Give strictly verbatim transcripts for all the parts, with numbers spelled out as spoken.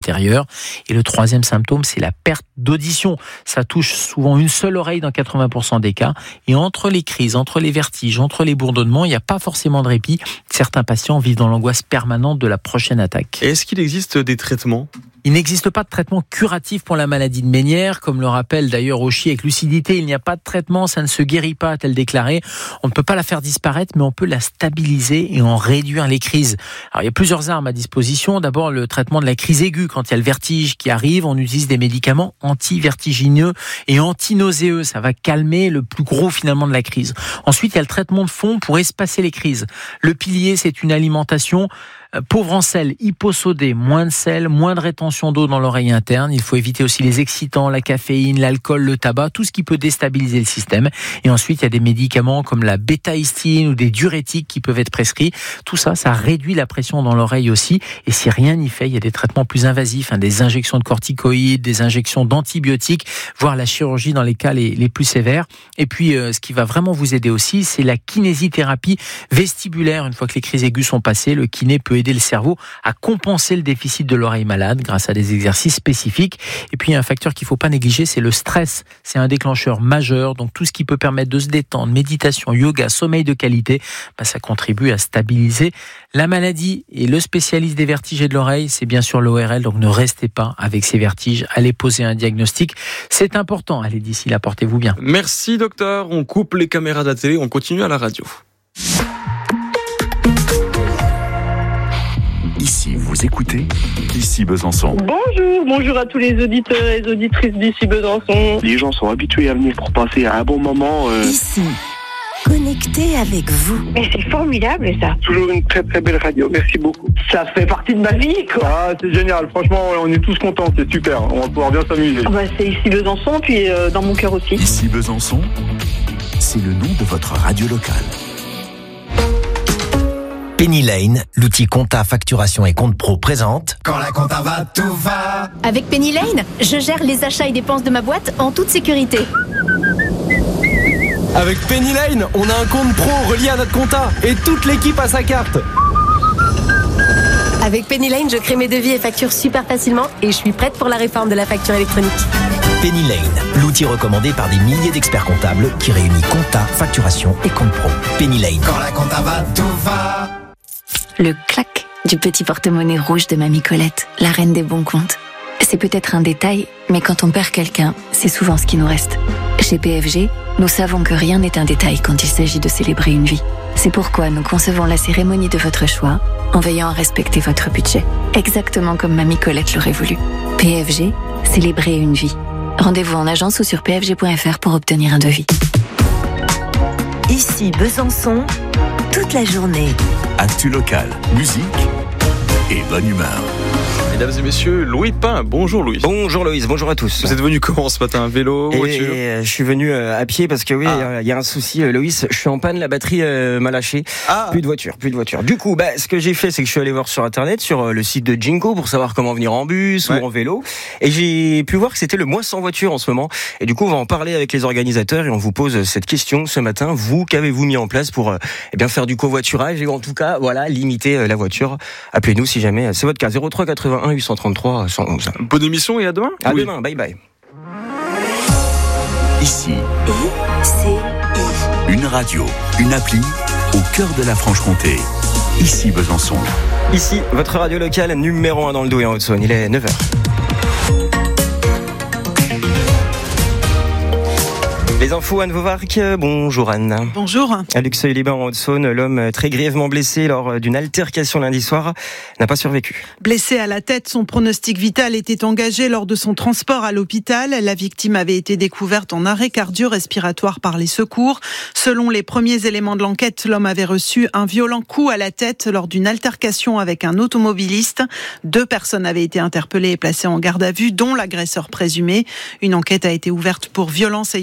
intérieure. Et le troisième symptôme, c'est la perte d'audition. Ça touche souvent une seule oreille dans quatre-vingts pour cent des cas. Et entre les crises, entre les vertiges, entre les bourdonnements, il n'y a pas forcément de répit. Certains patients vivent dans l'angoisse permanente de la prochaine attaque. Et est-ce qu'il existe des traitements ? Il n'existe pas de traitement curatif pour la maladie de Ménière, comme le rappelle d'ailleurs Auchy avec lucidité. Il n'y a pas de traitement, ça ne se guérit pas, a-t-elle déclaré. On ne peut pas la faire disparaître, mais on peut la stabiliser et en réduire les crises. Alors il y a plusieurs armes à disposition. D'abord le traitement de la crise aiguë. Quand il y a le vertige qui arrive, on utilise des médicaments anti-vertigineux et anti-nauséeux. Ça va calmer le plus gros finalement de la crise. Ensuite il y a le traitement de fond pour espacer les crises. Le pilier, c'est une alimentation pauvre en sel, hyposodé, moins de sel, moins de rétention d'eau dans l'oreille interne. Il faut éviter aussi les excitants, la caféine, l'alcool, le tabac, tout ce qui peut déstabiliser le système. Et ensuite, il y a des médicaments comme la bétaïstine ou des diurétiques qui peuvent être prescrits. Tout ça, ça réduit la pression dans l'oreille aussi. Et si rien n'y fait, il y a des traitements plus invasifs, hein, des injections de corticoïdes, des injections d'antibiotiques, voire la chirurgie dans les cas les, les plus sévères. Et puis, euh, ce qui va vraiment vous aider aussi, c'est la kinésithérapie vestibulaire. Une fois que les crises aiguës sont passées, le kiné peut aider le cerveau à compenser le déficit de l'oreille malade grâce à des exercices spécifiques. Et puis, il y a un facteur qu'il ne faut pas négliger, c'est le stress. C'est un déclencheur majeur. Donc, tout ce qui peut permettre de se détendre, méditation, yoga, sommeil de qualité, bah, ça contribue à stabiliser la maladie. Et le spécialiste des vertiges et de l'oreille, c'est bien sûr l'O R L. Donc, ne restez pas avec ces vertiges. Allez poser un diagnostic. C'est important. Allez, d'ici là, portez-vous bien. Merci, docteur. On coupe les caméras de la télé. On continue à la radio. Ici, vous écoutez Ici Besançon. Bonjour, bonjour à tous les auditeurs et les auditrices d'Ici Besançon. Les gens sont habitués à venir pour passer un bon moment. Euh... Ici, connecté avec vous. Mais c'est formidable ça. Toujours une très très belle radio, merci beaucoup. Ça fait partie de ma vie quoi. Ah, c'est génial, franchement on est tous contents, c'est super, on va pouvoir bien s'amuser. Ah bah, c'est Ici Besançon, puis euh, dans mon cœur aussi. Ici Besançon, c'est le nom de votre radio locale. Penny Lane, l'outil compta, facturation et compte pro présente. Quand la compta va, tout va. Avec Penny Lane, je gère les achats et dépenses de ma boîte en toute sécurité. Avec Penny Lane, on a un compte pro relié à notre compta et toute l'équipe a sa carte. Avec Penny Lane, je crée mes devis et factures super facilement et je suis prête pour la réforme de la facture électronique. Penny Lane, l'outil recommandé par des milliers d'experts comptables qui réunit compta, facturation et compte pro. Penny Lane. Quand la compta va, tout va. Le clac du petit porte-monnaie rouge de Mamie Colette, la reine des bons comptes. C'est peut-être un détail, mais quand on perd quelqu'un, c'est souvent ce qui nous reste. Chez P F G, nous savons que rien n'est un détail quand il s'agit de célébrer une vie. C'est pourquoi nous concevons la cérémonie de votre choix en veillant à respecter votre budget, exactement comme Mamie Colette l'aurait voulu. P F G, célébrer une vie. Rendez-vous en agence ou sur p f g point f r pour obtenir un devis. Ici Besançon, toute la journée. Actu locale, musique et bonne humeur. Mesdames et messieurs, Louis Pain. Bonjour Louis. Bonjour Loïs, bonjour à tous. Vous êtes venu comment ce matin? Vélo, et voiture? Je suis venu à pied parce que oui, il ah. y a un souci Loïs, je suis en panne, la batterie euh, m'a lâché. Ah. Plus de voiture, plus de voiture. Du coup, bah, ce que j'ai fait, c'est que je suis allé voir sur internet, sur le site de Jinko pour savoir comment venir en bus ouais. ou en vélo. Et j'ai pu voir que c'était le mois sans voiture en ce moment. Et du coup, on va en parler avec les organisateurs et on vous pose cette question ce matin. Vous, qu'avez-vous mis en place pour eh bien faire du covoiturage et en tout cas, voilà, limiter la voiture? Appelez-nous si jamais c'est votre cas. zéro trois quatre-vingt-un huit cent trente-trois cent onze. Bonne émission et à demain. À oui. demain, bye bye. Ici, I C I. Une radio, une appli au cœur de la Franche-Comté. Ici Besançon. Ici, votre radio locale numéro un dans le Doubs et en Haute-Saône. Il est neuf heures. Les infos, Anne Vovark. Bonjour Anne. Bonjour. À Luxeuil-les-Bains en Haute-Saône, l'homme très grièvement blessé lors d'une altercation lundi soir n'a pas survécu. Blessé à la tête, son pronostic vital était engagé lors de son transport à l'hôpital. La victime avait été découverte en arrêt cardio-respiratoire par les secours. Selon les premiers éléments de l'enquête, l'homme avait reçu un violent coup à la tête lors d'une altercation avec un automobiliste. Deux personnes avaient été interpellées et placées en garde à vue, dont l'agresseur présumé. Une enquête a été ouverte pour violence ayant entraîné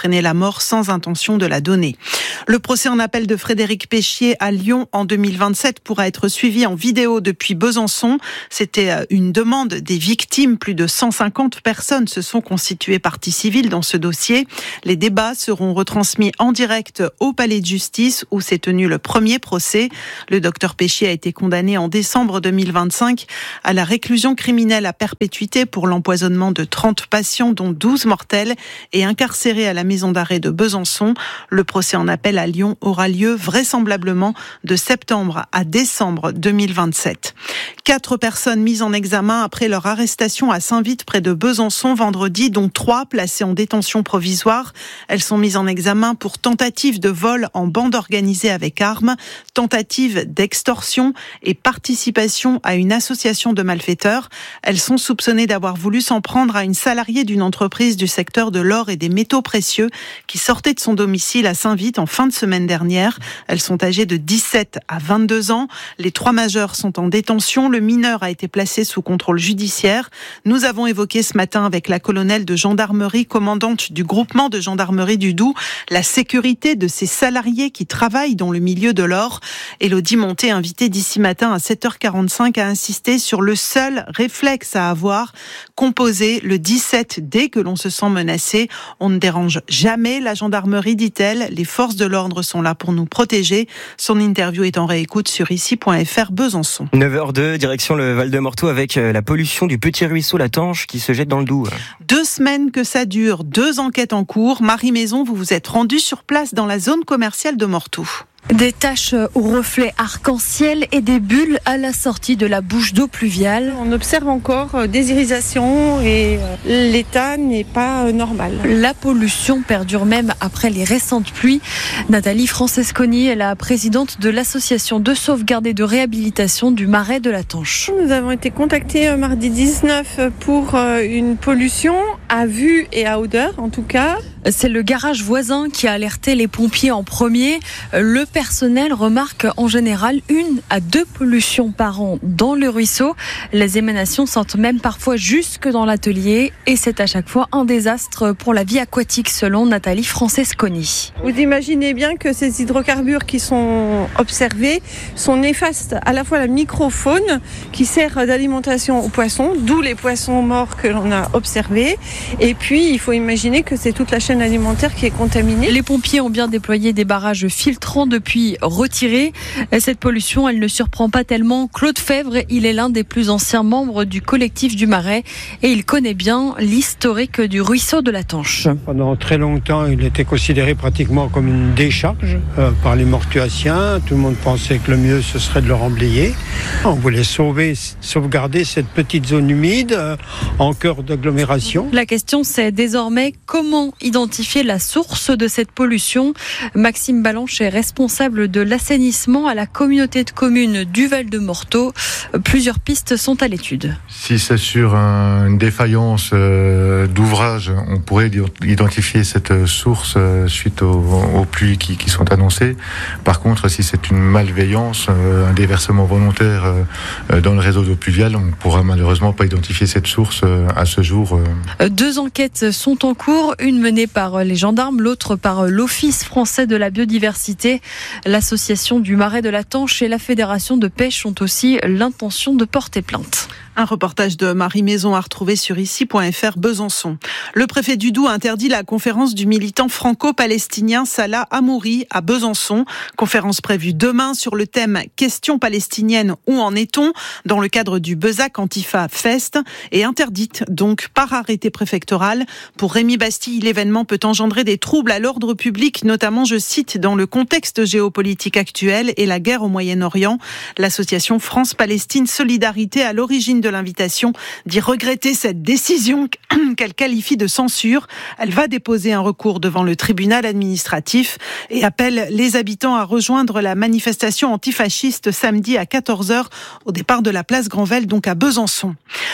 entraîné la mort sans intention de la donner. Le procès en appel de Frédéric Péchier à Lyon en deux mille vingt-sept pourra être suivi en vidéo depuis Besançon. C'était une demande des victimes. Plus de cent cinquante personnes se sont constituées partie civile dans ce dossier. Les débats seront retransmis en direct au palais de justice où s'est tenu le premier procès. Le docteur Péchier a été condamné en décembre deux mille vingt-cinq à la réclusion criminelle à perpétuité pour l'empoisonnement de trente patients, dont douze mortels, et incarcéré à la maison d'arrêt de Besançon. Le procès en appel à Lyon aura lieu vraisemblablement de septembre à décembre deux mille vingt-sept. Quatre personnes mises en examen après leur arrestation à Saint-Vite près de Besançon vendredi, dont trois placées en détention provisoire. Elles sont mises en examen pour tentative de vol en bande organisée avec armes, tentative d'extorsion et participation à une association de malfaiteurs. Elles sont soupçonnées d'avoir voulu s'en prendre à une salariée d'une entreprise du secteur de l'or et des métaux précieux qui sortait de son domicile à Saint-Vite en fin de semaine dernière. Elles sont âgées de dix-sept à vingt-deux ans. Les trois majeurs sont en détention. Le mineur a été placé sous contrôle judiciaire. Nous avons évoqué ce matin avec la colonelle de gendarmerie, commandante du groupement de gendarmerie du Doubs, la sécurité de ces salariés qui travaillent dans le milieu de l'or. Élodie Monté, invitée d'ici matin à sept heures quarante-cinq, a insisté sur le seul réflexe à avoir, composer le dix-sept dès que l'on se sent menacé. On ne dérange jamais la gendarmerie, dit-elle. Les forces de l'ordre sont là pour nous protéger. Son interview est en réécoute sur ici point f r Besançon. neuf heures deux, direction le Val-de-Morteau avec la pollution du petit ruisseau La Tanche qui se jette dans le Doubs. Deux semaines que ça dure, deux enquêtes en cours. Marie Maison, vous vous êtes rendue sur place dans la zone commerciale de Morteau. Des taches aux reflets arc-en-ciel et des bulles à la sortie de la bouche d'eau pluviale. On observe encore des irisations et l'état n'est pas normal. La pollution perdure même après les récentes pluies. Nathalie Francesconi est la présidente de l'association de sauvegarde et de réhabilitation du Marais de la Tanche. Nous avons été contactés mardi dix-neuf pour une pollution à vue et à odeur en tout cas. C'est le garage voisin qui a alerté les pompiers en premier. Le personnel remarque en général une à deux pollutions par an dans le ruisseau. Les émanations sentent même parfois jusque dans l'atelier et c'est à chaque fois un désastre pour la vie aquatique selon Nathalie Francesconi. Vous imaginez bien que ces hydrocarbures qui sont observés sont néfastes à la fois à la microfaune qui sert d'alimentation aux poissons, d'où les poissons morts que l'on a observés. Et puis il faut imaginer que c'est toute la chaîne alimentaire qui est contaminée. Les pompiers ont bien déployé des barrages filtrants depuis retirés. Cette pollution, elle ne surprend pas tellement Claude Fèvre. Il est l'un des plus anciens membres du collectif du Marais et il connaît bien l'historique du ruisseau de la Tanche. Pendant très longtemps, il était considéré pratiquement comme une décharge euh, par les Mortuaciens. Tout le monde pensait que le mieux, ce serait de le remblayer. On voulait sauver, sauvegarder cette petite zone humide euh, en cœur d'agglomération. La question, c'est désormais comment identifier la source de cette pollution. Maxime Balanche est responsable de l'assainissement à la communauté de communes du Val-de-Morteau. Plusieurs pistes sont à l'étude. Si c'est sur un, une défaillance euh, d'ouvrage, on pourrait identifier cette source euh, suite aux, aux pluies qui, qui sont annoncées. Par contre, si c'est une malveillance, euh, un déversement volontaire euh, dans le réseau d'eau pluviale, on ne pourra malheureusement pas identifier cette source euh, à ce jour. Euh. Deux enquêtes sont en cours, une menée par les gendarmes, l'autre par l'Office français de la biodiversité. L'association du Marais de la Tanche et la Fédération de pêche ont aussi l'intention de porter plainte. Un reportage de Marie Maison à retrouver sur ici point f r Besançon. Le préfet du Doubs interdit la conférence du militant franco-palestinien Salah Hamouri à Besançon. Conférence prévue demain sur le thème « Question palestinienne, où en est-on ?» dans le cadre du Bezac Antifa Fest et interdite donc par arrêté préfectoral. Pour Rémi Bastille, l'événement peut engendrer des troubles à l'ordre public, notamment, je cite, dans le contexte géopolitique actuel et la guerre au Moyen-Orient. L'association France-Palestine Solidarité à l'origine de l'invitation dit regretter cette décision qu'elle qualifie de censure. Elle va déposer un recours devant le tribunal administratif et appelle les habitants à rejoindre la manifestation antifasciste samedi à quatorze heures au départ de la place Granvelle, donc à Besançon.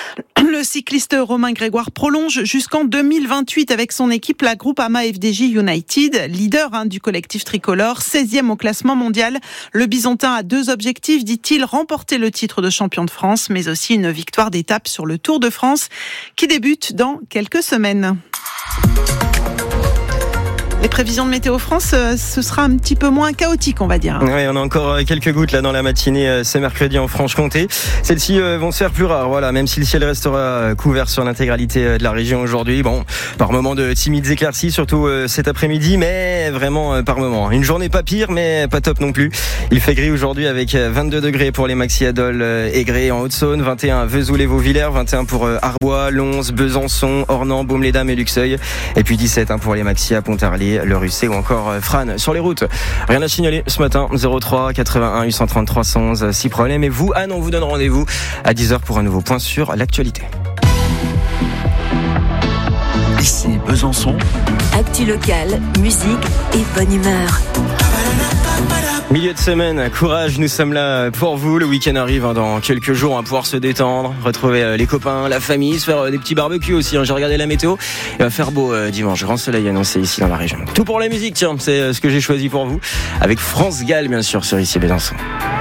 Le cycliste Romain Grégoire prolonge jusqu'en deux mille vingt-huit avec son équipe, la Groupama F D J United, leader hein, du collectif tricolore, seizième au classement mondial. Le Bisontin a deux objectifs, dit-il, remporter le titre de champion de France, mais aussi une victoire d'étape sur le Tour de France qui débute dans quelques semaines. Les prévisions de Météo France, ce sera un petit peu moins chaotique, on va dire. Oui, on a encore quelques gouttes là dans la matinée ce mercredi en Franche-Comté. Celles-ci vont se faire plus rares, voilà, même si le ciel restera couvert sur l'intégralité de la région aujourd'hui. Bon, par moments de timides éclaircies, surtout cet après-midi, mais vraiment par moments. Une journée pas pire, mais pas top non plus. Il fait gris aujourd'hui avec vingt-deux degrés pour les maxi à Dole et Gré en Haute-Saône, vingt et un à Vesoul et Vauvillers, vingt et un pour Arbois, Lons, Besançon, Ornans, Baume-les-Dames et Luxeuil, et puis dix-sept hein, pour les maxi à Pontarlier, Le Russé ou encore Fran. Sur les routes, rien à signaler ce matin. Zéro trois quatre-vingt-un huit cent trente trois cent onze. Six problèmes. Et vous, Anne, on vous donne rendez-vous à dix heures pour un nouveau point sur l'actualité. Ici Besançon. Actu locale, musique et bonne humeur. Milieu de semaine, courage, nous sommes là pour vous. Le week-end arrive hein, dans quelques jours, on va pouvoir se détendre, retrouver euh, les copains, la famille, se faire euh, des petits barbecues aussi. Hein. J'ai regardé la météo, il va faire beau euh, dimanche, grand soleil annoncé ici dans la région. Tout pour la musique, tiens, c'est euh, ce que j'ai choisi pour vous, avec France Gall bien sûr sur Ici Besançon.